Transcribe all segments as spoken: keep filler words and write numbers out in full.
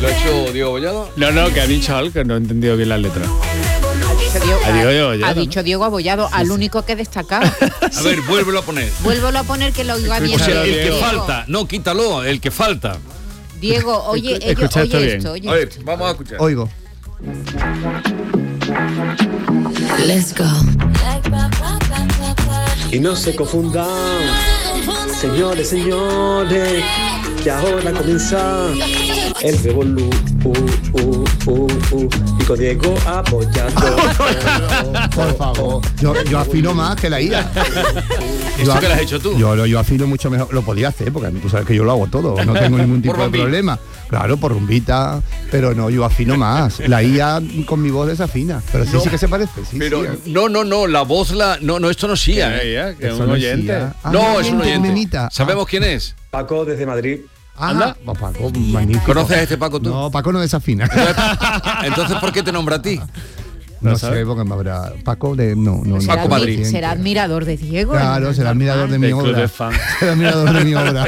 ¿Lo ha hecho Diego Abollado? No, no, que ha dicho algo que no he entendido bien las letras. Diego, ha, Diego, Diego Abollado, ha dicho ¿no? Diego Abollado, al único que destacaba. A ver, vuélvelo a poner. Vuélvelo a poner que lo iba bien. O sea, el que Diego. falta. No, quítalo, el que falta. Diego, oye, ellos, Escucha esto oye bien. esto, oye A ver, esto. vamos a escuchar. Oigo. Let's go. Y no se confundan, señores, señores, que ahora comienza el revolú, uh, uh, uh, uh, y con Diego apoyando. Por favor. Yo, yo afino más que la I A. ¿Esto que lo has hecho tú? Yo, lo- yo afino mucho mejor. Lo podía hacer, porque tú sabes que yo lo hago todo. No tengo ningún tipo Por de rumbi. problema. Claro, por rumbita, pero no, yo afino más. La I A con mi voz desafina. Pero sí, No, sí que se parece. Sí, Pero sí. no, no, no, la voz la. No, no, esto no es Que, Sia, ¿eh? ella, que es Eso un no es oyente. Sia. Ah, No, es un oyente, oyente. memita. ¿Sabemos quién es? Paco desde Madrid. Ah, Anda. pues Paco, magnífico. ¿Conoces a este Paco tú? No, Paco no desafina. Entonces, ¿por qué te nombra a ti? No, ¿No sé, sabes? porque me habrá. Paco de. No, no, Será, Paco no. admi- Madrid. será admirador de Diego. Claro, ¿no? será admirador de mi Del club obra. de fan. Será admirador de mi obra.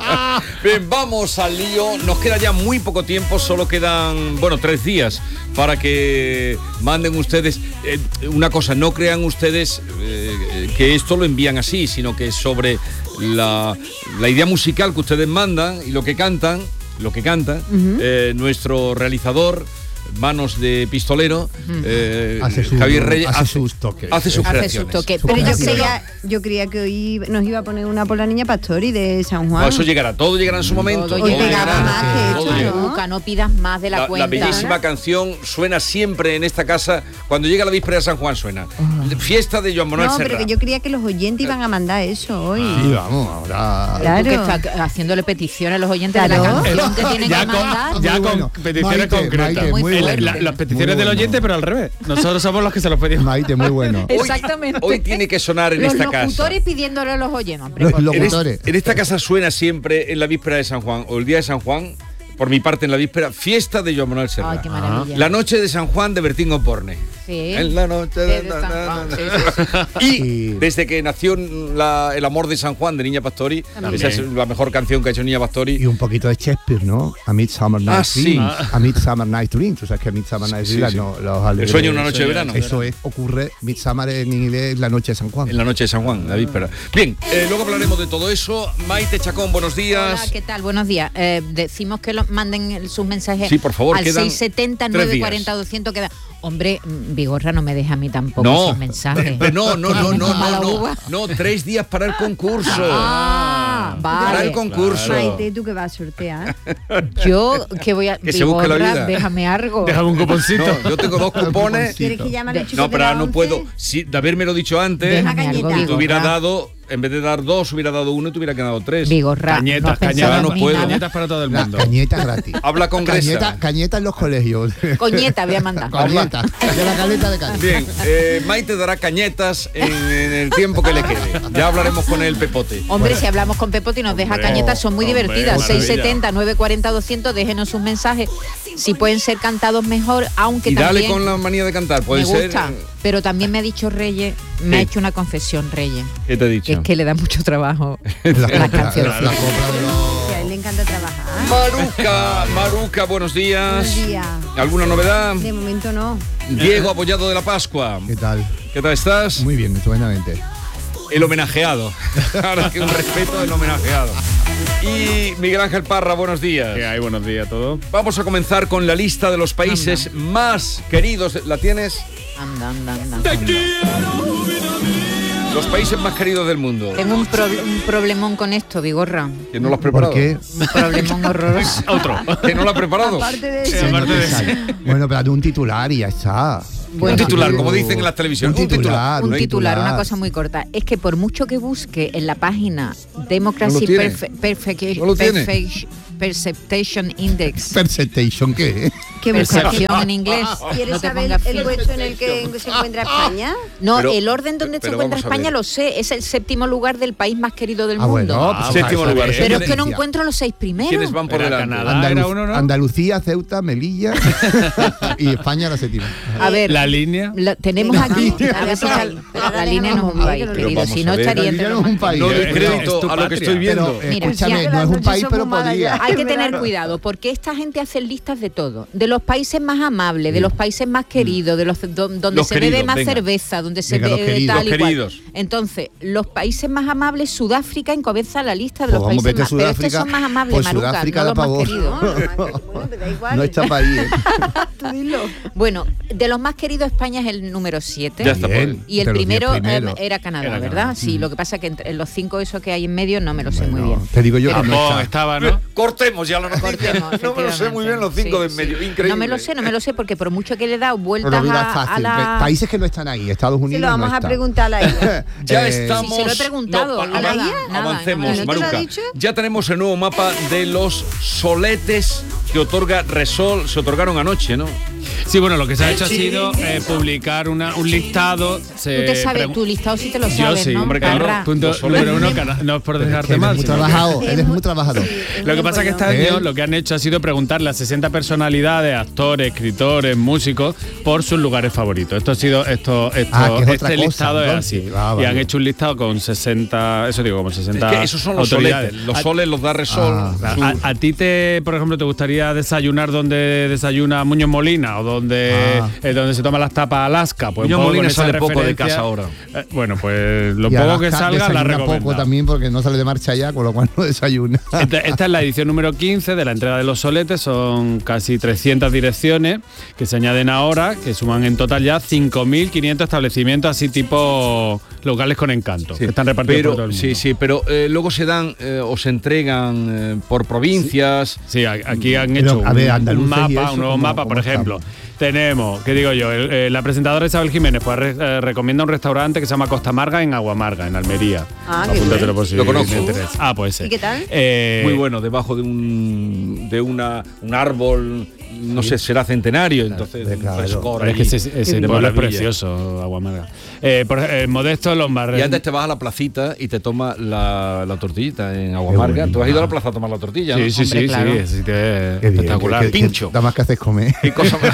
Bien, vamos al lío. Nos queda ya muy poco tiempo, solo quedan, bueno, tres días para que manden ustedes. Eh, una cosa, no crean ustedes eh, que esto lo envían así, sino que sobre la, la idea musical que ustedes mandan y lo que cantan, lo que cantan, eh, nuestro realizador, manos de pistolero, eh, Hace su- Javier Reyes, hace sus toques. hace sus Hace su creaciones. toque. Su Pero yo creación. creía, Yo creía que hoy nos iba a poner una por la niña Pastori de San No, Juan. eso llegará, todo llegará en su momento. Todo Hoy llegará. pegaba más que todo esto, llegará. ¿no? Luca, no pidas más de la, La, cuenta. la bellísima canción suena siempre en esta casa. Cuando llega la víspera de San Juan suena. Fiesta de Joan Manuel No, Serrat. pero que yo creía que los oyentes iban a mandar eso hoy. Sí, vamos, ahora. Claro. Tú que estás haciéndole peticiones a los oyentes de la Claro. canción que tienen Ya que mandar. con, ya Muy con bueno. peticiones Maite, concretas. Maite, muy El- bueno. la- las peticiones Muy del bueno. oyente, pero al revés. Nosotros somos los que se los pedimos. Maite, muy bueno. Hoy- Exactamente. Hoy, tiene que sonar en Los esta casa. locutores pidiéndole a los oyentes. Hombre, Los por lo- En, es- locutores. en esta casa suena siempre en la víspera de San Juan o el día de San Juan, por mi parte en la víspera, fiesta de Joan Manuel Serrat. Ay, qué maravilla. La noche de San Juan de Bertín Oporne. Sí. En la noche de, De San Juan, sí, sí, Y Y- desde que nació la- El amor de San Juan de Niña Pastori, También. esa es la mejor canción que ha hecho Niña Pastori. Y un poquito de Shakespeare, ¿no? A Midsummer Ah, Night's sí. Dream. A Midsummer Night's Dream. Tú sabes que a Midsummer Night's Sí, Dream, sí. no, los alegres- sueño de una noche de verano. Eso es, ocurre, Midsummer en inglés, la noche de San Juan. En la noche de San Juan, la víspera. Bien, eh, luego hablaremos de todo eso. Maite Chacón, buenos días. Hola, ¿qué tal? Buenos días. Eh, decimos que lo, manden el- sus mensajes Sí, por favor, al quedan seis setenta, tres nueve días. cuarenta, doscientos. Queda. Hombre, mm, Vigorra no me deja a mí tampoco No, sin mensajes. pero no, no, no, no, Mala no, no, uva. no, tres días para el concurso. Ah, Para vale. el concurso. Maite, ¿tú qué vas a sortear? Yo que voy a Que se busque la Vigorra, vida. déjame algo. Déjame un cuponcito. No, yo tengo dos cupones. ¿Quieres que llame a los chicos No, de pero la ahora no once? puedo. Si de haberme dicho antes, Déjame algo, Cañeta. te hubiera Vigorra. dado, en vez de dar dos, hubiera dado uno y te hubiera quedado tres. Vigorra. Cañetas, no has pensado cañetas, no ni puedo. nada. Cañetas para todo el La mundo. cañeta gratis. Habla con Gresa. Cañeta, cañeta en los colegios. Coñeta voy a mandar. Cañeta. De la caleta de cañeta. Bien, eh, Maite dará cañetas en, en el tiempo que le quede. Ya hablaremos con el Pepote. Hombre, si hablamos con Pepote y nos deja Hombre, cañetas, son muy hombre, divertidas. maravilla. seis setenta, nueve cuarenta, doscientos, déjenos sus mensajes. Si pueden ser cantados mejor, aunque Y dale también con la manía de cantar. Puede me ser. gusta. Pero también me ha dicho Reyes, me ha Sí. hecho una confesión Reyes, ¿Qué te he que dicho? es que le da mucho trabajo La las copla, canciones. la, la copla de los... Que a él le encanta trabajar. Maruca, Maruca, buenos días. Buenos días. ¿Alguna novedad? De momento no. Diego Abollado de la Pascua. ¿Qué tal? ¿Qué tal estás? Muy bien, estupendamente. El homenajeado. Ahora que un respeto del homenajeado. Y Miguel Ángel Parra, buenos días. ¿Qué hay? Buenos días a todos. Vamos a comenzar con la lista de los países más queridos. ¿La tienes? Anda, anda, anda, anda. Los países más queridos del mundo. Tengo un, prob- un problemón con esto, Vigorra. ¿Que no lo has ¿Por preparado? qué? Un problemón horroroso. Otro. ¿Que no lo has preparado? Aparte de Sí, eso. aparte de Bueno, eso. Bueno, pero hazte un titular y ya está. Bueno, un titular, Pero- como dicen en las televisiones. Un titular, Un No hay- titular, una cosa muy corta. Es que por mucho que busque en la página No Democracy lo tiene. Perfe- Perfec- No lo tiene. Perfec- Perception Index, Perception, ¿qué? ¿Qué buscas? percepción en inglés, ¿Quieres no te saber pongas el fin. puesto en el que se encuentra España? No, Pero- el orden donde se pero encuentra vamos a España ver. lo sé, es el séptimo lugar del país más querido del Ah, mundo. bueno, Ah, pues séptimo eso lugar. es Pero es que no noticia. encuentro los seis primeros. ¿Quiénes van por Era delante? Canadá. Andaluz- era uno, ¿no? Andalucía, Ceuta, Melilla y España la séptima. A ver, La línea. la- tenemos aquí, a ver si está- la línea no es un país, Pero querido, vamos si a no ver. estaría La entre línea los no es un más país. No doy Es- crédito es tu a lo que patria. estoy viendo. Pero Mira, escúchame, ya- no es un las país, noches pero son muy malas podría. ya. hay que tener cuidado, porque esta gente hace listas de todo, de los países más amables, de los países más queridos, de los do, donde Los se queridos, bebe más venga. cerveza, donde se Venga, los bebe queridos, tal y los cual. queridos. Entonces, los países más amables, Sudáfrica encabeza la lista de los Pues vamos, países vete a más, pero estos Sudáfrica, son más amables, pues Maruca, Sudáfrica no da los más pavor. queridos. Bueno, pero da igual. No está para ahí, ¿eh? Tú dilo. Bueno, de los más queridos, España es el número siete. Ya está. Bien, Y el de los diez primero eh, primeros. era Canadá, Era ¿verdad? Canadá. Sí, lo que pasa es que entre los cinco esos que hay en medio no me lo sé Bueno, muy bien. Te digo yo que no Japón está. estaba, ¿no? Cortemos ya la noticia. Cortemos, No me lo sé muy bien los cinco efectivamente. de en medio. Sí, sí. Increíble. No me lo sé, no me lo sé, porque por mucho que le he dado Pero vueltas mira, a, a fácil. la... Países que no están ahí, Estados Unidos Si lo vamos no a está. preguntar a la isla. Ya Eh, estamos. Sí, se lo he preguntado, pa- y avan- nada, nada, avancemos, no me- ¿No te lo ha Maruca. dicho? Ya tenemos el nuevo mapa de los soletes que otorga Resol. Se otorgaron anoche, ¿no? Sí, bueno, lo que se ha hecho ha sido eh, publicar una, un listado. Se Tú te sabes, pregun- tu listado sí te lo Yo sabes, sí, ¿no? hombre, Parra? claro. Punto Los soletes. número uno, cana- no es por Que dejarte eres mal. muy sino que- trabajado, Es eres muy- muy trabajador. Sí, es Lo muy que pasa es que bueno. este año ¿Eh? lo que han hecho ha sido preguntarle a sesenta personalidades, actores, escritores, músicos, por sus lugares favoritos. Esto ha sido, esto, esto, Ah, que es este otra cosa, listado es entonces. así. Ah, Y vale. han hecho un listado con sesenta, eso digo, como Es sesenta que esos son los autoridades. soletes. Los A- soles los da Resol. Ah, a, Su- a- a ti, te, por ejemplo, te gustaría desayunar donde desayuna Muñoz Molina o donde, Ah. eh, donde se toman las tapas Alaska? Pues un Muñoz poco Molina con esa sale poco de referencia- casa ahora. Eh, bueno, pues lo Y poco Alaska que salga la desayuna recomiendo. poco también porque no sale de marcha ya, con lo cual no desayuna. Esta, esta es la edición número quince de la entrega de los soletes, son casi trescientas direcciones que se añaden ahora, que suman en total ya cinco mil quinientos establecimientos así tipo locales con encanto, Sí, que están repartidos pero, por todo el mundo. Sí, sí, pero eh, luego se dan eh, o se entregan eh, por provincias. Sí, a- aquí han Pero, hecho a ver, un, un andaluces y mapa, eso, un nuevo ¿cómo- mapa, por cómo ejemplo. estamos? Tenemos, ¿qué digo yo? El- eh, la presentadora Isabel Jiménez pues, re- eh, recomienda un restaurante que se llama Costa Amarga en Aguamarga, en Almería. Ah, qué Apúntatelo bien. por si Lo conozco. te interesa. Ah, pues ese. ¿Y qué tal? Eh, Muy bueno, debajo de un de una un árbol, no sé, será centenario, entonces de un claro. frescor Es que allí. ese, ese de pueblo es maravilla. precioso, Aguamarga. Eh, por, eh, Modesto Lombard. Y antes te vas a la placita y te tomas la, la tortillita en Aguamarga. bonito. Tú has ido a la plaza a tomar la tortilla, Sí, ¿no? sí, Hombre, sí, claro. sí, ese sitio es Qué bien, espectacular. que- que- Pincho. Nada más que haces comer. ¿Qué cosa más?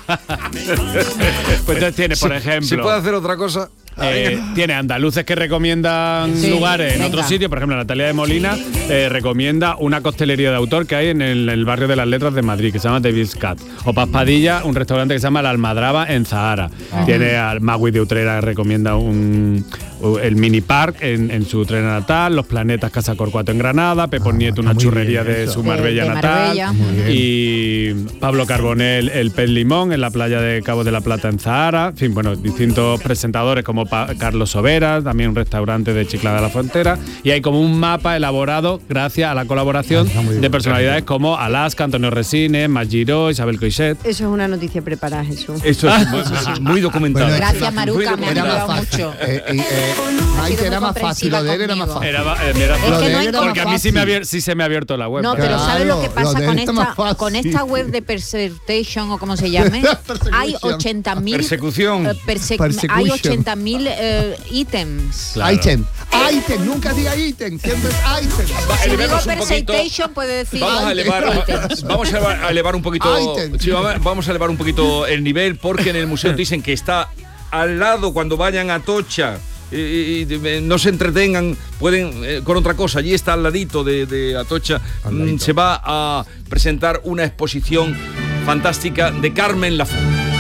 Pues entonces tiene, por Si- ejemplo. Si puede hacer otra cosa. Eh, tiene andaluces que recomiendan Sí, lugares en venga. otros sitios, por ejemplo Natalia de Molina eh, recomienda una costelería de autor que hay en el, el barrio de las Letras de Madrid que se llama Devil's Cat, o Paz Padilla, un restaurante que se llama La Almadraba en Zahara. Tiene al Magui de Utrera que recomienda un, u- el mini park en, en su Utrera natal, Los Planetas Casa Corcuato en Granada, Pepo Ah, Nieto está una muy churrería bien de eso. su De- Marbella de natal, Marbella. Muy bien. y Pablo Carbonell el Pez Limón en la playa de Cabo de la Plata en Zahara, en fin, bueno, distintos presentadores como Pa- Carlos Sobera, también un restaurante de Chiclana de la Frontera, y hay como un mapa elaborado gracias a la colaboración Ah, está muy de bien. personalidades como Alaska, Antonio Resines, Magiró, Isabel Coixet. Eso es una noticia preparada, Jesús. Eso es muy, muy documentado. Bueno, Gracias, Muy Maruca, me ha era más ayudado fácil. mucho. Eh, eh, eh, Maite, muy era más fácil, lo de él era más comprensiva fácil. Era, eh, mira, Es que Lo de no él hay era como- porque a más mí sí, me ha fácil. abier- sí se me ha abierto la web. No, pero- pero ¿sabes lo que Claro, pasa lo de con él está más esta, fácil. con esta web de Persecution o como se llame? Persecution. Hay ochenta mil Persecución. hay Persecution. ochenta mil eh, ítems. Claro. Item. Item, nunca diga item, siempre es item. Si digo Elevemos un poquito. Persecution puede decir Vamos a elevar, ítems. vamos a elevar, a elevar un poquito. Item. Sí, vamos a- vamos a elevar un poquito el nivel porque en el museo te dicen que está al lado cuando vayan a Atocha. Y, y- y, eh, no se entretengan, pueden eh, con otra cosa. Allí está al ladito de, de Atocha. Al Mm, ladito. se va a presentar una exposición fantástica de Carmen Lafont.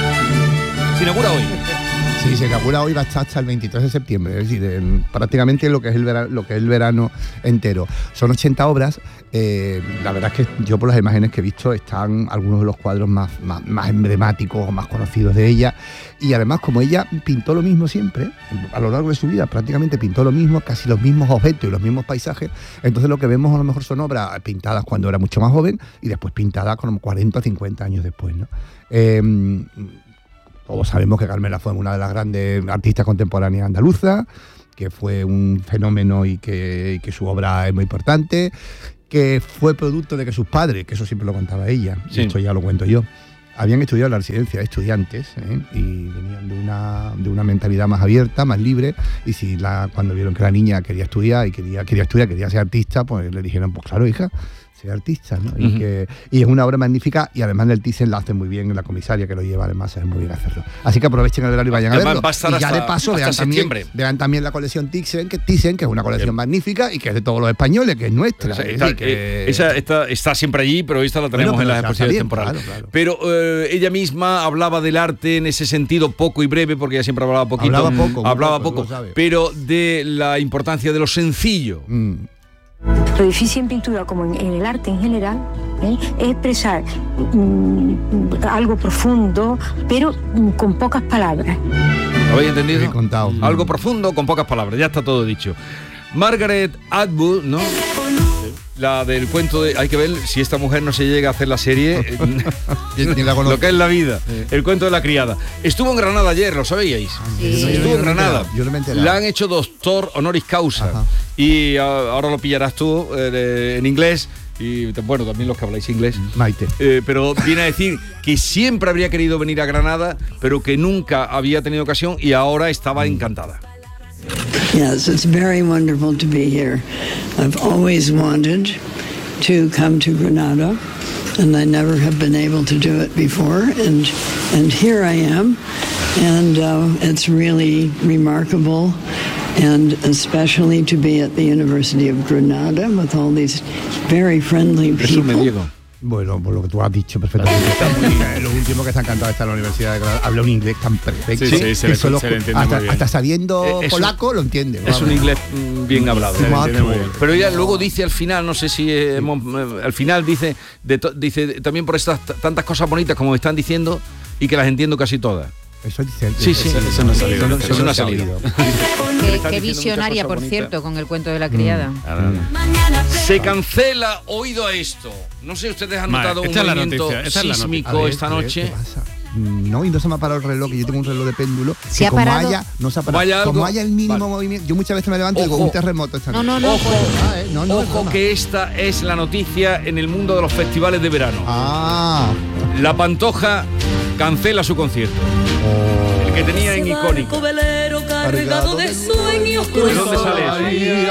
Se inaugura hoy. Sí, se inaugura hoy, va a estar hasta el veintitrés de septiembre, es decir, en- prácticamente lo que es el verano, lo que es el verano entero. Son ochenta obras. Eh, la verdad es que yo por las imágenes que he visto están algunos de los cuadros más, más, más emblemáticos o más conocidos de ella. Y además, como ella pintó lo mismo siempre, a lo largo de su vida prácticamente pintó lo mismo, casi los mismos objetos y los mismos paisajes, entonces lo que vemos a lo mejor son obras pintadas cuando era mucho más joven y después pintadas como cuarenta o cincuenta años después, ¿no? Eh, Todos sabemos que Carmen Lafont fue una de las grandes artistas contemporáneas andaluzas, que fue un fenómeno y que, y que su obra es muy importante, que fue producto de que sus padres, que eso siempre lo contaba ella, Sí. esto ya lo cuento yo, habían estudiado en la residencia de estudiantes, ¿eh? Y venían de una, de una mentalidad más abierta, más libre, y si la, cuando vieron que la niña quería estudiar y quería, quería estudiar, quería ser artista, pues le dijeron, pues claro, hija, ser artista, ¿no? Y, uh-huh. que, y es una obra magnífica y además el Thyssen la hace muy bien, la comisaria que lo lleva además es muy bien hacerlo. Así que aprovechen el verano y vayan a verlo. Va a estar y ya hasta, de paso vean también, vean también la colección Thyssen, que Thyssen, que es una colección bien. magnífica y que es de todos los españoles, que es nuestra. Esa, es está, decir, que... esa está, está siempre allí, pero esta la tenemos bueno, en las exposiciones temporales. Claro, claro. Pero eh, ella misma hablaba del arte en ese sentido poco y breve, porque ella siempre hablaba poquito. Hablaba poco. Hablaba poco, poco pero de la importancia de lo sencillo. Mm. Lo difícil en pintura, como en, en el arte en general, ¿eh? es expresar mmm, algo profundo, pero mmm, con pocas palabras. ¿Lo habéis entendido? He contado. Algo profundo con pocas palabras, ya está todo dicho. Margaret Atwood, ¿no? La del cuento de... Hay que ver si esta mujer no se llega a hacer la serie. Lo que es la vida. Sí. El cuento de la criada. Estuvo en Granada ayer, ¿lo sabíais? Sí. Estuvo en Granada. Yo no me he La han hecho doctor honoris causa. Ajá. Y uh, ahora lo pillarás tú eh, en inglés. Y bueno, también los que habláis inglés. Maite. Eh, pero viene a decir que siempre habría querido venir a Granada, pero que nunca había tenido ocasión y ahora estaba encantada. Yes, it's very wonderful to be here. I've always wanted to come to Granada, and I never have been able to do it before, and and here I am, and uh, it's really remarkable, and especially to be at the University of Granada with all these very friendly people. Bueno, por lo que tú has dicho perfectamente. Muy, lo último que se ha encantado está en la Universidad de Granada. Habla un inglés tan perfecto. Sí, sí, se, le, se le entiende hasta, muy bien. Hasta sabiendo es polaco un, lo entiende. Es un inglés bien hablado. Se le entiende muy bien. Pero ella luego dice al final, no sé si hemos, al final dice, de to, dice también por estas tantas cosas bonitas como me están diciendo y que las entiendo casi todas. Eso dice. Sí, sí, eso, eso no ha salido. Eso, eso no ha salido. Qué, qué visionaria, por cierto, con el cuento de la criada. Mm. Se cancela, oído a esto. No sé, ustedes han notado un movimiento sísmico esta noche. ¿Qué pasa? No, y no se me ha parado el reloj, que yo tengo un reloj de péndulo. ¿Se ha como parado? haya, no se ha parado. Vaya como algo, haya el mínimo vale. movimiento. Yo muchas veces me levanto y digo, un terremoto esta noche. No, no, no. Ojo, ah, eh, no, no ojo que esta es la noticia en el mundo de los festivales de verano. Ah. La Pantoja cancela su concierto. Oh. Que tenía en Icónico. Cargado de sueños. ¿De dónde sale eso?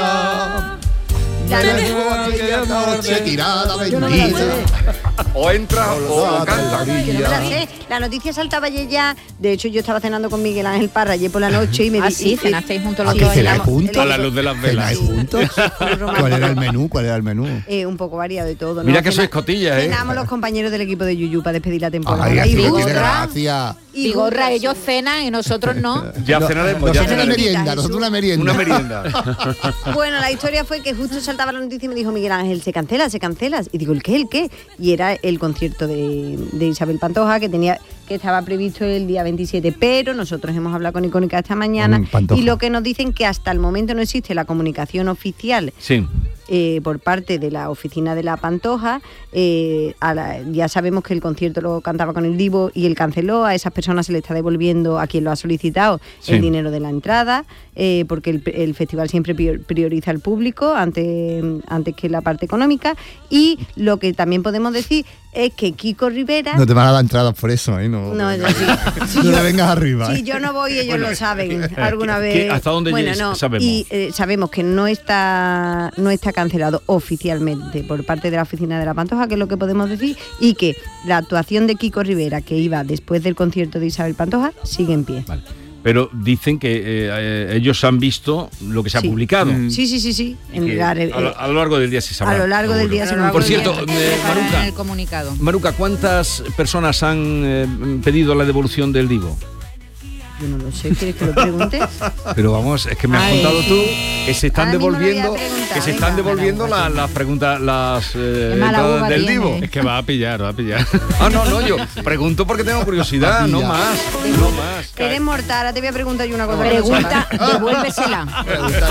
O entra o, o canta. Yo no me la sé. La noticia saltaba ayer ya. De hecho, yo estaba cenando con Miguel Ángel Parra ayer por la noche y me ah, dice. sí, cenasteis juntos los ¿A dos. que cenáis juntos? A la luz de las velas. ¿Cenáis juntos? ¿Cuál era el menú? ¿Cuál era el menú? Eh, un poco variado de todo. ¿no? Mira que Cena, sois cotillas, ¿eh? Cenamos los compañeros del equipo de Yuyu para despedir la temporada. Ay, y así Vigorra, tiene gracia. Y gorra, ellos cenan y nosotros no. Ya cenaremos. Ya Nosotros una cenaremos. merienda, nosotros una merienda. Una merienda. Bueno, la historia fue que justo saltaba la noticia y me dijo Miguel Ángel, se cancela, se cancela. Y digo, ¿el qué? ¿El qué? Y era el concierto de, de Isabel Pantoja, que tenía que estaba previsto el día veintisiete, pero nosotros hemos hablado con Icónica esta mañana y lo que nos dicen que hasta el momento no existe la comunicación oficial. Sí. Eh, por parte de la oficina de la Pantoja, eh, a la, ya sabemos que el concierto lo cantaba con el Divo y él canceló, a esas personas se le está devolviendo a quien lo ha solicitado sí. el dinero de la entrada, eh, porque el, el festival siempre prioriza al público antes, antes que la parte económica, y lo que también podemos decir es que Kiko Rivera... No te van a dar entradas por eso, ¿eh? No, no, yo sí. Si no yo, le vengas arriba. Si ¿eh? yo no voy, ellos bueno, lo saben alguna ¿qué, vez. ¿Hasta dónde bueno, no, sabemos? Y eh, sabemos que no está, no está cancelado oficialmente por parte de la oficina de la Pantoja, que es lo que podemos decir, y que la actuación de Kiko Rivera, que iba después del concierto de Isabel Pantoja, sigue en pie. Vale. Pero dicen que eh, ellos han visto lo que se sí. ha publicado. Sí, sí, sí, sí. En la, eh, a, lo, a lo largo del día se sabrá. A lo largo del día se sabrá. Por cierto, eh, Maruca, el comunicado. Maruca, ¿cuántas personas han eh, pedido la devolución del Divo? Yo no lo sé, ¿quieres que lo pregunte? Pero vamos, es que me has Ay. contado tú que se están devolviendo, que se están devolviendo las la preguntas, las eh, entradas del tiene. Divo. Es que va a pillar, va a pillar. Ah, no, no, yo pregunto porque tengo curiosidad, no más, no más. Eres mortal, ahora te voy a preguntar yo una cosa. Pregunta, devuélvesela.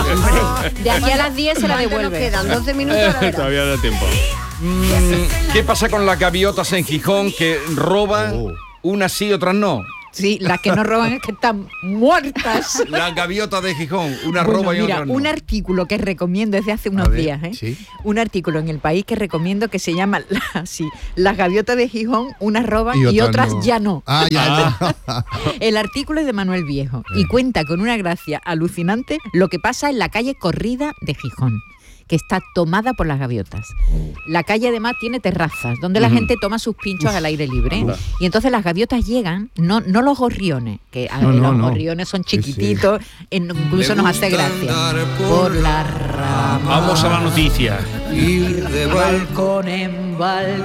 De aquí a las diez se la devuelve. Nos quedan doce minutos. Todavía da tiempo. Mm, ¿Qué pasa con las gaviotas en Gijón que roban, oh. unas sí, otras no? Sí, las que no roban es que están muertas. Las gaviotas de Gijón, una bueno, roba y mira, otra no. Un artículo que recomiendo desde hace unos ver, días, ¿eh? ¿sí? Un artículo en El País que recomiendo que se llama así, Las gaviotas de Gijón, unas roban y, y otras no. ya no. Ah, ya no. El artículo es de Manuel Viejo y cuenta con una gracia alucinante lo que pasa en la calle Corrida de Gijón. que está tomada por las gaviotas. La calle además tiene terrazas donde la gente toma sus pinchos al aire libre. Y entonces las gaviotas llegan, no, no los gorriones, que a No, ver, no, los no. gorriones son chiquititos, en- incluso nos hace gracia. Por la rama. Vamos a la noticia. Ir de balcón en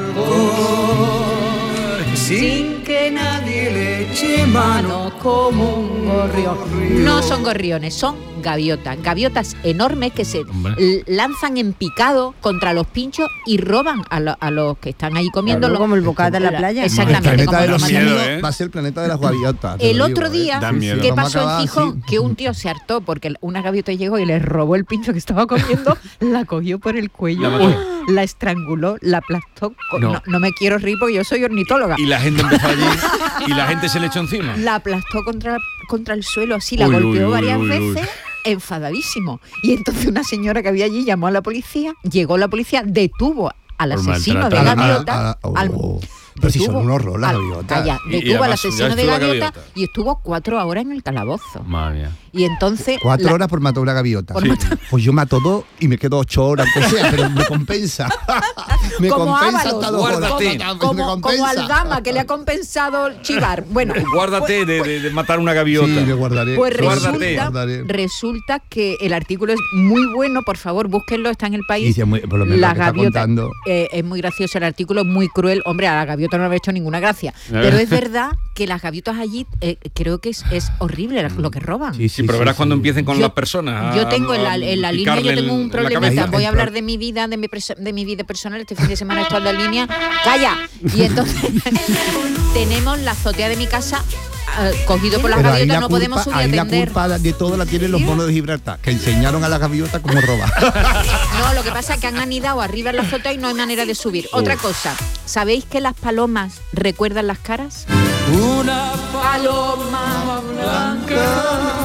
balcón, sin que nadie le eche mano como un gorrión. No son gorriones, son gaviotas. Gaviotas enormes que se l- lanzan en picado contra los pinchos y roban a, lo- a los que están ahí comiendo. Claro, los- como el bocata en la playa. El Exactamente. planeta como de los los miedo, simios ¿eh? va a ser el planeta de las gaviotas. te El lo otro digo, ¿eh? día, Da miedo. ¿qué Vamos a pasó en acabar Gijón? así. Que un tío se hartó porque una gaviota llegó y le robó el pincho que estaba comiendo, la cogió por el cuello, La mató. la estranguló, la aplastó. con- No. No. no me quiero reír porque yo soy ornitóloga. Y la gente empezó allí y la gente se le echó encima. La aplastó contra, contra el suelo, así, la Uy, uy, golpeó uy, varias uy, uy. veces, enfadadísimo. Y entonces una señora que había allí llamó a la policía, llegó la policía, detuvo al Por asesino de maltratar. A la- gaviota. a la- oh, al- oh. Pero si son detuvo un horror las al- gaviotas. Calla, Y- y detuvo al además ya asesino de estuvo la gaviota, gaviota. y estuvo cuatro horas en el calabozo. Madre mía. Y entonces... Cuatro la- horas por matar una gaviota. Por Sí. matar- Pues yo mato dos y me quedo ocho horas, aunque sea, pero me compensa. me como compensa Ábalos, hasta dos horas. Guárdate. Me como, como compensa. Aldama, que le ha compensado chivar. Bueno, Guárdate de, de- de matar una gaviota. Sí, me guardaré. pues Guárdate. resulta, Guardaré. resulta que el artículo es muy bueno, por favor, búsquenlo, está en el país. Y dice, muy- por lo menos La lo que está gaviota, contando. eh, es muy gracioso el artículo, muy cruel. Hombre, a la gaviota no le ha hecho ninguna gracia. Pero es verdad que las gaviotas allí, eh, creo que es, es horrible lo que roban. Sí, Sí, pero verás cuando empiecen con Yo- las personas. Yo a- tengo en la, a en la línea, yo picarle tengo el- un en la problemita. cabeza. Voy a El hablar pro- de mi vida, de mi, perso- de mi vida personal. Este fin de semana he estado en la línea. ¡Calla! Y entonces tenemos la azotea de mi casa eh, cogido por las Pero ahí gaviotas, la no culpa, podemos subir a ahí la atender. culpa de todo la tienen los monos de Gibraltar, que enseñaron a las gaviotas cómo robar. No, lo que pasa es que han anidado arriba en la azotea y no hay manera de subir. Otra cosa, ¿sabéis que las palomas recuerdan las caras? Una paloma blanca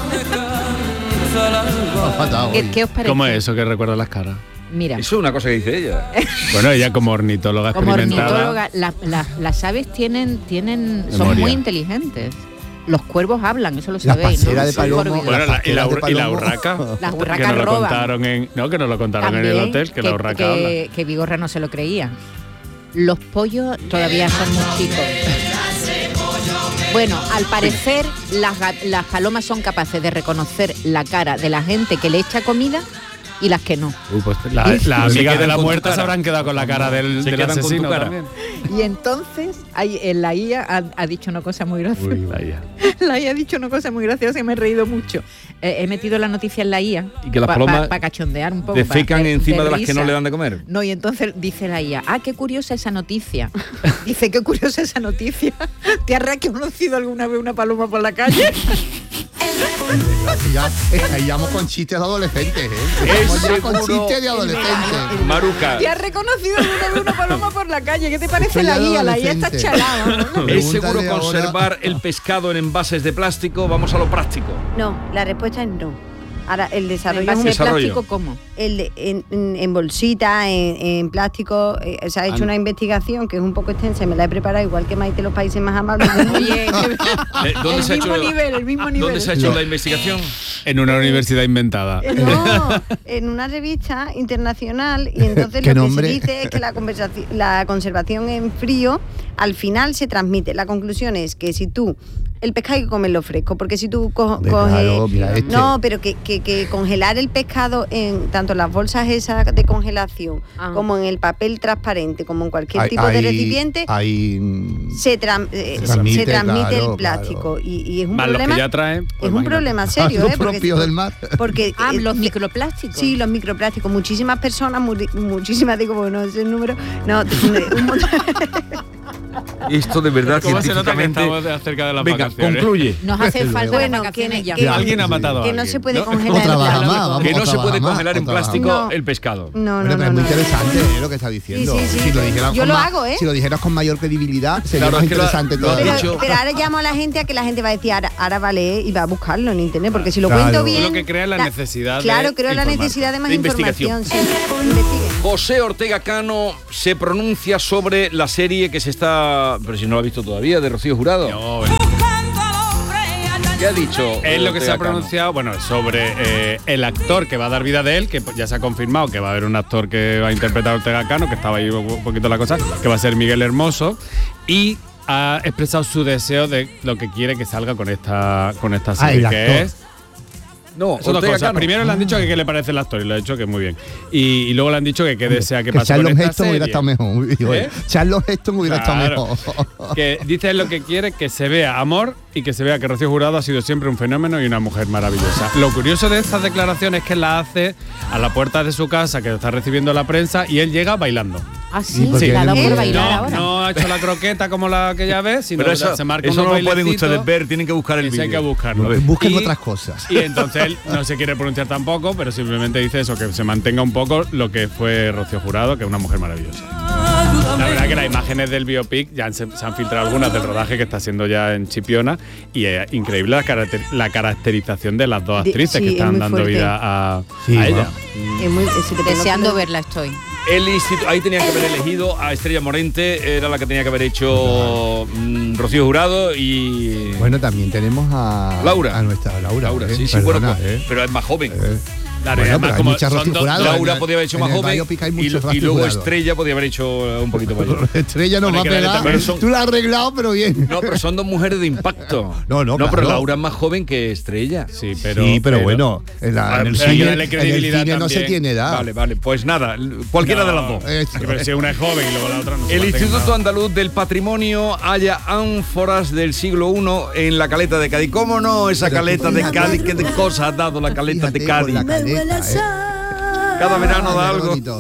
¿Qué, qué os parece? ¿Cómo es eso que recuerda las caras? Mira, Eso es una cosa que dice ella. Bueno, ella como ornitóloga como experimentada. ornitóloga, la- la- las aves tienen, tienen, son Memoria. muy inteligentes. Los cuervos hablan, eso lo La sabéis, pasera ¿no? de Soy palomo. por vida. Bueno, la- y, la, Pasqueras de ur- y la palomo. urraca. Las que urracas nos lo roban. contaron en, no, que nos lo contaron en el También, hotel, que, la urraca que, que Vigorra no se lo creía. Los pollos todavía son muy chicos. Bueno, al parecer las, ga- las palomas son capaces de reconocer la cara de la gente que le echa comida y las que no. habla. Uy, pues la- las Se amigas quedan de la con tu muerta cara. se habrán quedado con la cara del, Se del quedan con tu asesino cara. también. Y entonces, hay, en la I A ha, ha dicho una cosa muy graciosa. Uy, vaya. La I A ha dicho una cosa muy graciosa y me he reído mucho. Eh, he metido la noticia en la I A Y que las para palomas cachondear un poco. pa defecan hacer encima de las que risa. no le dan de comer. No, y entonces dice la I A, ah, qué curiosa esa noticia. Dice, qué curiosa esa noticia. ¿Te has reconocido alguna vez una paloma por la calle? Ya, estaríamos con chistes de adolescentes, ¿eh? Estamos ya con seguro- chistes de adolescentes. Maruca, ¿Te has reconocido alguna vez una paloma por la calle? ¿Qué te parece Estoy la I A? La I A está adolescente. chalada. ¿no? ¿es Pregúntale seguro ahora. conservar el pescado en envases de plástico? Vamos a lo práctico. No, la respuesta es no. Ahora, el desarrollo ¿En base es de un Desarrollo. plástico cómo? el de- en, en- en bolsita, en, en plástico, eh, se ha hecho Ah. una investigación que es un poco extensa y me la he preparado igual que Maite, los países más amables del mundo. Oye, Eh, ¿Dónde el se ha mismo hecho nivel, el mismo nivel. ¿Dónde se ha hecho la investigación? En una universidad inventada. Eh, No, en una revista internacional y entonces ¿Qué lo nombre? que se dice es que la, conversaci- la conservación en frío al final se transmite. La conclusión es que si tú, el pescado hay que comerlo fresco, porque si tú co- Hombre, coges... claro, mira este. No, pero que, que, que congelar el pescado en tanto las bolsas esas de congelación Ah. como en el papel transparente, como en cualquier Hay- tipo de hay- recipiente, hay, mm, se, tram- eh, se se transmite, transmite, claro, el plástico. claro. Y, y es un Más los problema... que ya traen. es pues un imagínate. problema serio, lo ¿eh? Porque- propio del mar. Porque Ah, eh, los me- microplásticos. Sí, los microplásticos. Muchísimas personas, muri- muchísimas, digo, porque no sé el número. No, un montón. Esto de verdad ¿Cómo se nota que científicamente... estamos de- cerca de las Venga, vacaciones? concluye. Nos hace falta Bueno, las vacaciones que- ya. que- Alguien ha matado a que no alguien. se puede ¿no? congelar O el trabaja plástico. más, vamos, Que no o se puede trabaja más, congelar en o trabaja plástico más. el pescado. No, Hombre, no, pero no. es muy no. interesante ¿eh? lo que está diciendo. Sí, sí, sí. Si lo dijeras Yo con lo más- hago, ¿eh? Si lo dijeras con mayor credibilidad, sería Claro, más es que lo- interesante lo ha todavía. dicho. Pero, pero ahora llamo a la gente a que la gente va a decir, ahora, ahora vale, ¿eh? Y va a buscarlo en internet, porque si lo Claro. cuento bien... Lo que crea la necesidad de Claro, creo la informarte. necesidad de más De investigación. información. Sí. Investiguen. José Ortega Cano se pronuncia sobre la serie que se está... Pero si no lo ha visto todavía, de Rocío Jurado. No, ¿Qué ha dicho? Es lo que se ha Ortega Cano? pronunciado, bueno, sobre eh, el actor que va a dar vida de él, que ya se ha confirmado que va a haber un actor que va a interpretar a Ortega Cano, que estaba ahí un poquito la cosa, que va a ser Miguel Hermoso, y ha expresado su deseo de lo que quiere que salga con esta, con esta serie, Ah, el que actor. es... No, Son dos Ortega cosas. Cano. Primero le han dicho que qué le parece el actor y lo ha dicho que muy bien. Y, y luego le han dicho que qué desea que, que pase con Charlton esta Heston hubiera serie. estado mejor. Digo, ¿Eh? Charlton Heston hubiera Claro. estado mejor. Que dice lo que quiere, que se vea amor y que se vea que Rocío Jurado ha sido siempre un fenómeno y una mujer maravillosa. Lo curioso de estas declaraciones es que la hace a la puerta de su casa, que está recibiendo la prensa, y él llega bailando. Ah, sí, porque la ha dado él- por eh, bailar no, ahora. no ha hecho la croqueta como la que ya ves, sino Pero que eso, se marca eso no unos lo pueden bailecitos. ustedes ver, tienen que buscar el Ese hay vídeo. que buscarlo. Busquen Y- otras cosas. Y entonces él no se quiere pronunciar tampoco, pero simplemente dice eso, que se mantenga un poco lo que fue Rocío Jurado, que es una mujer maravillosa. La verdad que las imágenes del biopic ya han- se, se han filtrado algunas del rodaje que está haciendo ya en Chipiona, y es increíble la, caracter- la caracterización de las dos De- actrices sí, que es están muy dando fuerte. vida a, Sí, a ella. Es muy- si te Deseando conozco- verla estoy. El instituto, ahí tenía que haber elegido a Estrella Morente, era la que tenía que haber hecho mm, Rocío Jurado y Bueno, también tenemos a Laura. A nuestra Laura. Laura, ¿eh? sí, sí, bueno, Perdona, pues, ¿eh? pero es más joven. Eh. Claro, y Bueno, además pero hay como muchas son Rocío dos- Jurado. Laura En- podía haber hecho en más el joven biopic hay y, muchos y Rocío luego Jurado. Estrella podía haber hecho un poquito mayor. Estrella nos Bueno, va a que la pegar. neta, pero son- Tú la has arreglado, pero bien. No, pero son dos mujeres de impacto. No, no, No, pero claro. Laura es más joven que Estrella. Sí, pero, sí, pero, bueno, en, la- Ah, en el pero hay que cine, darle en el credibilidad cine no se también. tiene edad. Vale, vale, pues nada, cualquiera No, de las dos. Eso. Pero si una es joven y luego la otra no se El mantenga Instituto nada. Andaluz del Patrimonio halla ánforas del siglo primero en la caleta de Cádiz. ¿Cómo no? Esa Pero tú caleta de fíjate. Cádiz, ¿qué de cosas ha dado la caleta Fíjate de con Cádiz? la caleta, ¿eh? Cada verano da Ay, qué algo. bonito.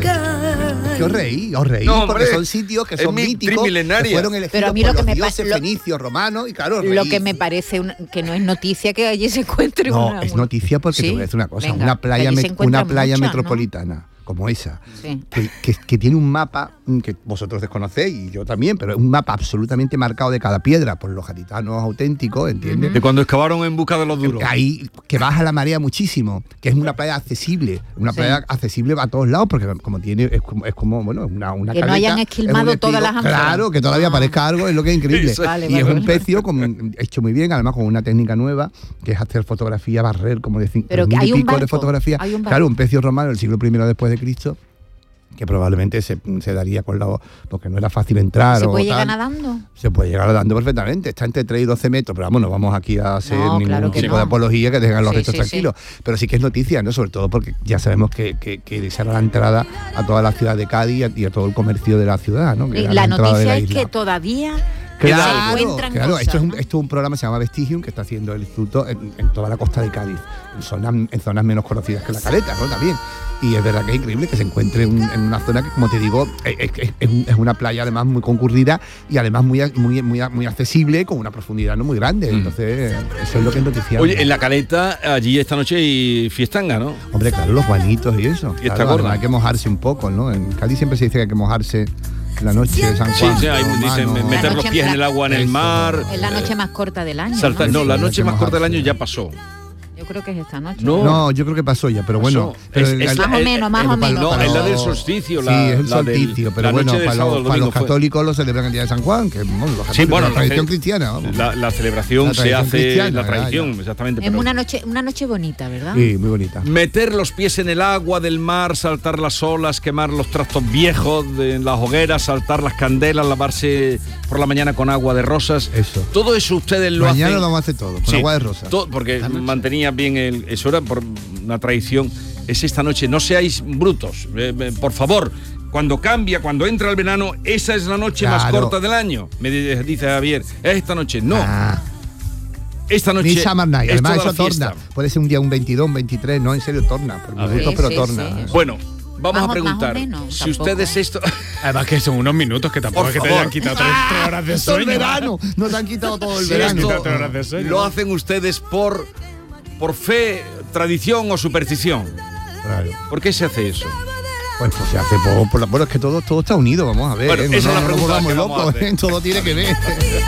Es que os reí, os reí, No, porque hombre, son sitios que es son mi- míticos, trimilenaria. que fueron elegidos Pero a mí por lo que los me pa- dioses lo- fenicios, romanos, y claro, os Lo reí. que me parece un- que no es noticia que allí se encuentre No, una. es una- noticia porque te Sí, voy a decir una cosa, venga, una que playa, allí se met- encuentran una playa muchas, ¿no? metropolitana como esa, Sí. que, que- que tiene un mapa mm, que vosotros desconocéis y yo también, pero es un mapa absolutamente marcado de cada piedra por los gaditanos auténticos, ¿entiendes? De cuando excavaron en busca de los duros. Ahí que baja la marea muchísimo, que es una playa accesible, una Sí. playa accesible a todos lados, porque como tiene, es como, es como bueno, es una, una Que no caleta, hayan es un esquilmado todas estilo- las ánforas. Claro, que todavía Ah. parezca algo, es lo que es increíble. Eso es. Vale, y vale, es un vale. pecio con, hecho muy bien, además con una técnica nueva, que es hacer fotografía, barrer, como decir, Pero que mil hay y un pico de barco, fotografía. hay un barco. Claro, un pecio romano del siglo primero después de Cristo, que probablemente se, se daría con la, porque no era fácil entrar. ¿Se o puede llegar tal. nadando? Se puede llegar nadando perfectamente, está entre tres y doce metros, pero vamos, no vamos aquí a hacer No, ningún claro que tipo no. de apología que dejan los Sí, restos sí, tranquilos. Pero sí que es noticia, ¿no? Sobre todo porque ya sabemos que, que, que esa era la entrada a toda la ciudad de Cádiz y a, y a todo el comercio de la ciudad, ¿no? Que Y era la entrada de noticia la es isla. que todavía Claro, se encuentran claro, cosas, esto es, un, ¿no? esto es un programa que se llama Vestigium que está haciendo el instituto en, en toda la costa de Cádiz, en zonas, en zonas menos conocidas que la Caleta, ¿no? También. Y es verdad que es increíble que se encuentre un- en una zona que, como te digo, es, es- es un- es una playa además muy concurrida y además muy, muy, muy, muy accesible, con una profundidad no muy grande. Entonces, eso es lo que es noticiable. Oye, en la caleta, allí esta noche hay fiestanga, ¿no? Hombre, claro, los guanitos y eso. Y esta Claro, gorda. además hay que mojarse un poco, ¿no? En Cádiz siempre se dice que hay que mojarse la noche de San Sí, Juan. sí, ahí con dicen mano. meter los noche pies en el agua en el Eso. mar. Es la noche más corta del año. Saltar, ¿no? no, la Sí, noche hay que más corta del mojarse. año ya pasó. Yo creo que es esta noche. No. No, yo creo que pasó ya, pero bueno. Pasó. pero Es- el- es el- la- Más o menos, más el- o menos. No, para es la los- del solsticio. Sí, la, es el la del- solsticio, pero la bueno, noche del para, sábado los, al para los domingo fue. católicos lo celebran el día de San Juan, que bueno, los Sí, católicos, bueno, la la tradición ce- cristiana. Vamos. La, la celebración La se tradición hace, cristiana, la ya, tradición, ya. exactamente. Es pero- una noche, una noche bonita, ¿verdad? Sí, muy bonita. Meter los pies en el agua del mar, saltar las olas, quemar los trastos viejos de en las hogueras, saltar las candelas, lavarse por la mañana con agua de rosas. Eso. Todo eso ustedes lo Mañana hacen. lo vamos a hacer todo, con Sí, agua de rosa. todo, porque mantenía bien el. Eso era por una tradición. Es esta noche. No seáis brutos. eh, eh, por favor. Cuando cambia, cuando entra el verano, esa es la noche más Claro. corta del año. Me di- dice Javier. Es esta noche. No. Ah, Esta noche. ni Summer Night. es Además, toda eso la torna. fiesta. Puede ser un día un veintidós, un veintitrés, no, en serio, torna. Por A mis ver. gustos, Sí, pero sí, torna. sí. Bueno, vamos Más o- a preguntar. más o menos, si tampoco. ustedes esto. Además que son unos minutos que tampoco Por es que te favor. hayan quitado tres, tres horas de Todo el sueño. verano. Nos han quitado todo el Si verano. esto Quítate horas de sueño. lo hacen ustedes por, por fe, tradición o superstición. Claro. ¿Por qué se hace eso? Pues, pues se hace por, por la- bueno, es que todo, todo está unido, vamos a ver. Bueno, ¿eh? esa no, es la no nos pregunta volvamos que vamos a locos, hacer. ¿eh? Todo tiene que ver.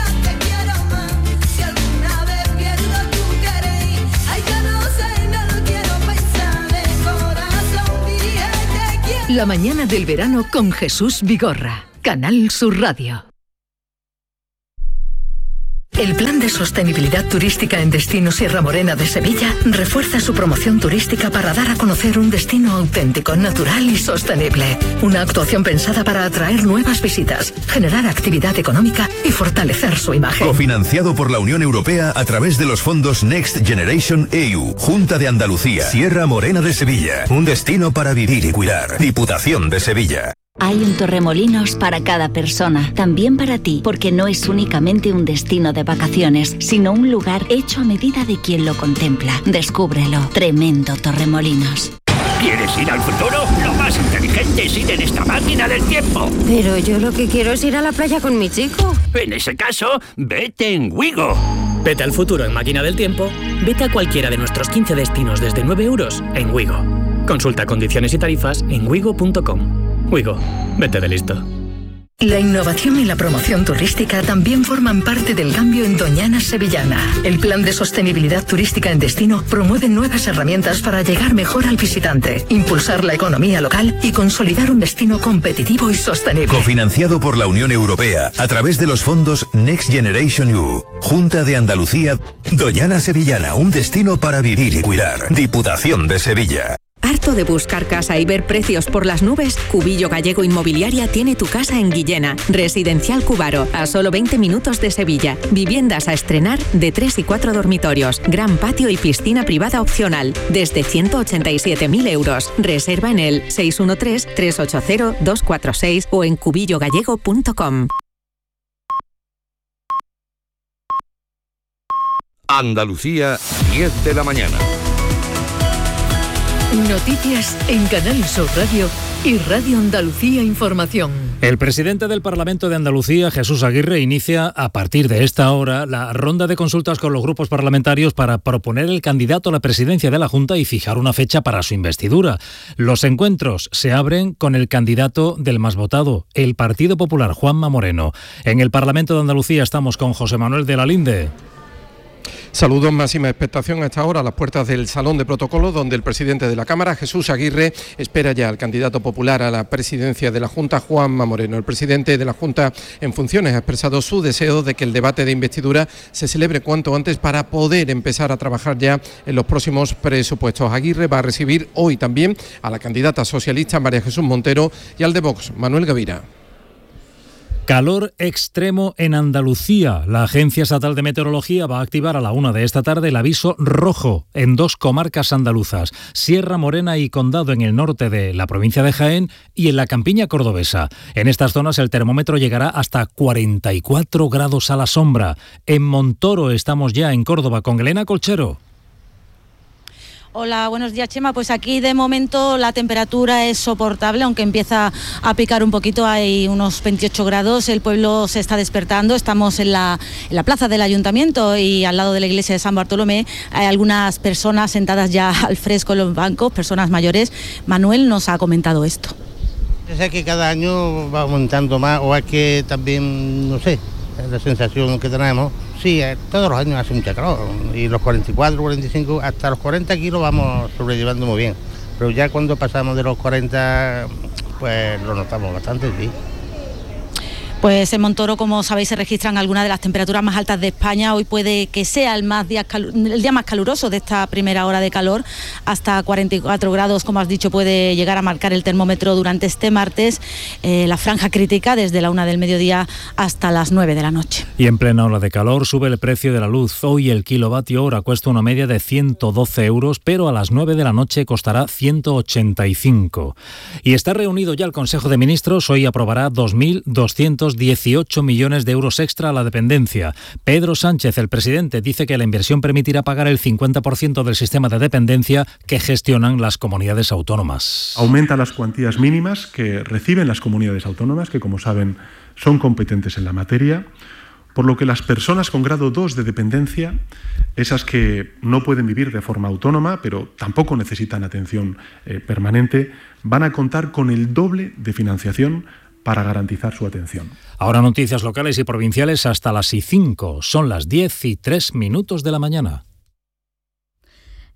La mañana del verano con Jesús Vigorra. Canal Sur Radio. El Plan de Sostenibilidad Turística en Destino Sierra Morena de Sevilla refuerza su promoción turística para dar a conocer un destino auténtico, natural y sostenible. Una actuación pensada para atraer nuevas visitas, generar actividad económica y fortalecer su imagen. Cofinanciado por la Unión Europea a través de los fondos Next Generation E U, Junta de Andalucía, Sierra Morena de Sevilla, un destino para vivir y cuidar. Diputación de Sevilla. Hay un Torremolinos para cada persona, también para ti, porque no es únicamente un destino de vacaciones, sino un lugar hecho a medida de quien lo contempla. Descúbrelo. Tremendo Torremolinos. ¿Quieres ir al futuro? Lo más inteligente es ir en esta máquina del tiempo. Pero yo lo que quiero es ir a la playa con mi chico. En ese caso, vete en Wigo. Vete al futuro en Máquina del Tiempo. Vete a cualquiera de nuestros quince destinos desde nueve euros en Wigo. Consulta condiciones y tarifas en wigo punto com. Wigo, vete de listo. La innovación y la promoción turística también forman parte del cambio en Doñana Sevillana. El Plan de Sostenibilidad Turística en Destino promueve nuevas herramientas para llegar mejor al visitante, impulsar la economía local y consolidar un destino competitivo y sostenible. Cofinanciado por la Unión Europea a través de los fondos Next Generation E U, Junta de Andalucía, Doñana Sevillana, un destino para vivir y cuidar. Diputación de Sevilla. ¿Harto de buscar casa y ver precios por las nubes? Cubillo Gallego Inmobiliaria tiene tu casa en Guillena. Residencial Cubaro, a solo veinte minutos de Sevilla. Viviendas a estrenar de tres y cuatro dormitorios. Gran patio y piscina privada opcional. Desde ciento ochenta y siete mil euros. Reserva en el seis uno tres, tres ocho cero, dos cuatro seis o en cubillo gallego punto com. Andalucía, diez de la mañana. Noticias en Canal Sur Radio y Radio Andalucía Información. El presidente del Parlamento de Andalucía, Jesús Aguirre, inicia a partir de esta hora la ronda de consultas con los grupos parlamentarios para proponer el candidato a la presidencia de la Junta y fijar una fecha para su investidura. Los encuentros se abren con el candidato del más votado, el Partido Popular, Juanma Moreno. En el Parlamento de Andalucía estamos con José Manuel de la Linde. Saludos, máxima expectación a esta hora a las puertas del Salón de Protocolo, donde el presidente de la Cámara, Jesús Aguirre, espera ya al candidato popular a la presidencia de la Junta, Juanma Moreno. El presidente de la Junta en funciones ha expresado su deseo de que el debate de investidura se celebre cuanto antes para poder empezar a trabajar ya en los próximos presupuestos. Aguirre va a recibir hoy también a la candidata socialista María Jesús Montero y al de Vox, Manuel Gavira. Calor extremo en Andalucía. La Agencia Estatal de Meteorología va a activar a la una de esta tarde el aviso rojo en dos comarcas andaluzas, Sierra Morena y Condado en el norte de la provincia de Jaén y en la campiña cordobesa. En estas zonas el termómetro llegará hasta cuarenta y cuatro grados a la sombra. En Montoro estamos ya en Córdoba con Elena Colchero. Hola, buenos días, Chema. Pues aquí de momento la temperatura es soportable, aunque empieza a picar un poquito, hay unos veintiocho grados, el pueblo se está despertando, estamos en la, en la plaza del Ayuntamiento y al lado de la iglesia de San Bartolomé hay algunas personas sentadas ya al fresco en los bancos, personas mayores. Manuel nos ha comentado esto. Es que cada año va aumentando más, o es que también, no sé, es la sensación que tenemos. Sí, todos los años hace mucha calor y los cuarenta y cuatro, cuarenta y cinco, hasta los cuarenta aquí lo vamos sobrellevando muy bien. Pero ya cuando pasamos de los cuarenta, pues lo notamos bastante, sí. Pues en Montoro, como sabéis, se registran algunas de las temperaturas más altas de España. Hoy puede que sea el, más día, el día más caluroso de esta primera hora de calor. Hasta cuarenta y cuatro grados, como has dicho, puede llegar a marcar el termómetro durante este martes. Eh, la franja crítica desde la una del mediodía hasta las nueve de la noche. Y en plena ola de calor sube el precio de la luz. Hoy el kilovatio hora cuesta una media de ciento doce euros, pero a las nueve de la noche costará ciento ochenta y cinco. Y está reunido ya el Consejo de Ministros. Hoy aprobará dos mil doscientos dieciocho millones de euros extra a la dependencia. Pedro Sánchez, el presidente, dice que la inversión permitirá pagar el cincuenta por ciento del sistema de dependencia que gestionan las comunidades autónomas. Aumenta las cuantías mínimas que reciben las comunidades autónomas, que como saben son competentes en la materia, por lo que las personas con grado dos de dependencia, esas que no pueden vivir de forma autónoma, pero tampoco necesitan atención eh, permanente, van a contar con el doble de financiación para garantizar su atención. Ahora noticias locales y provinciales hasta las y cinco. Son las diez y tres minutos de la mañana.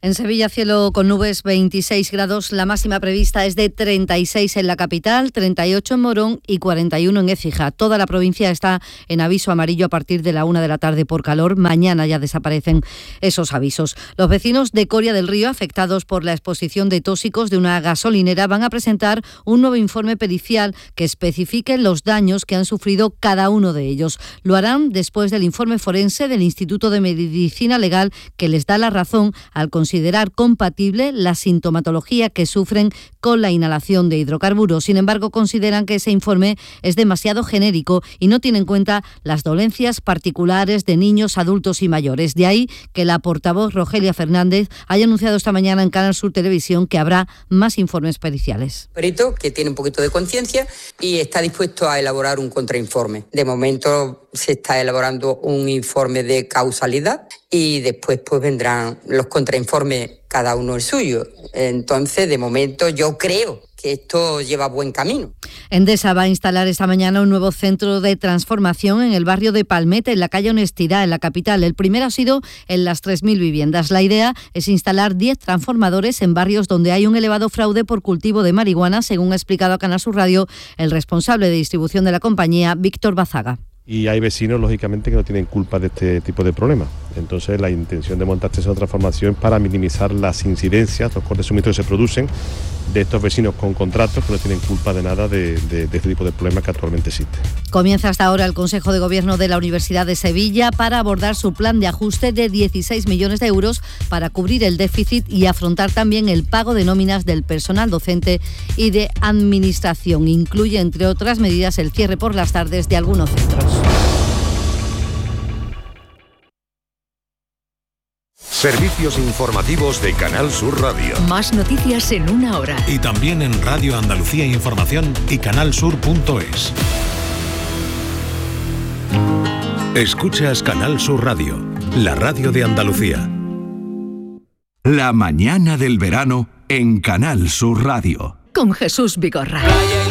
En Sevilla, cielo con nubes, veintiséis grados. La máxima prevista es de treinta y seis en la capital, treinta y ocho en Morón y cuarenta y uno en Écija. Toda la provincia está en aviso amarillo a partir de la una de la tarde por calor. Mañana ya desaparecen esos avisos. Los vecinos de Coria del Río, afectados por la exposición de tóxicos de una gasolinera, van a presentar un nuevo informe pericial que especifique los daños que han sufrido cada uno de ellos. Lo harán después del informe forense del Instituto de Medicina Legal, que les da la razón al considerar compatible la sintomatología que sufren con la inhalación de hidrocarburos. Sin embargo, consideran que ese informe es demasiado genérico y no tiene en cuenta las dolencias particulares de niños, adultos y mayores. De ahí que la portavoz Rogelia Fernández haya anunciado esta mañana en Canal Sur Televisión que habrá más informes periciales. Perito que tiene un poquito de conciencia y está dispuesto a elaborar un contrainforme. De momento se está elaborando un informe de causalidad y después pues vendrán los contrainformes, cada uno el suyo. Entonces, de momento yo creo que esto lleva buen camino. Endesa va a instalar esta mañana un nuevo centro de transformación en el barrio de Palmete, en la calle Honestidad, en la capital. El primero ha sido en las tres mil viviendas. La idea es instalar diez transformadores en barrios donde hay un elevado fraude por cultivo de marihuana, según ha explicado a Canal Sur Radio el responsable de distribución de la compañía, Víctor Bazaga. Y hay vecinos, lógicamente, que no tienen culpa de este tipo de problemas. Entonces, la intención de montar esta transformación es para minimizar las incidencias, los cortes de suministro que se producen de estos vecinos con contratos que no tienen culpa de nada de, de, de este tipo de problemas que actualmente existen. Comienza hasta ahora el Consejo de Gobierno de la Universidad de Sevilla para abordar su plan de ajuste de dieciséis millones de euros para cubrir el déficit y afrontar también el pago de nóminas del personal docente y de administración. Incluye, entre otras medidas, el cierre por las tardes de algunos centros. Servicios informativos de Canal Sur Radio. Más noticias en una hora. Y también en Radio Andalucía Información y canalsur punto es. Escuchas Canal Sur Radio, la radio de Andalucía. La mañana del verano en Canal Sur Radio. Con Jesús Vigorra.